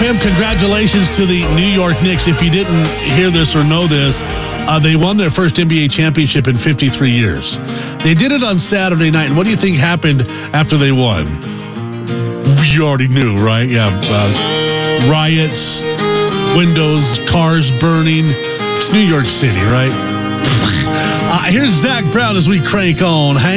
Tim, congratulations to the New York Knicks. If you didn't hear this or know this, they won their first NBA championship in 53 years. They did it on Saturday night. And what do you think happened after they won? You already knew, right? Yeah. Riots, windows, cars burning. It's New York City, right? Here's Zach Brown as we crank on.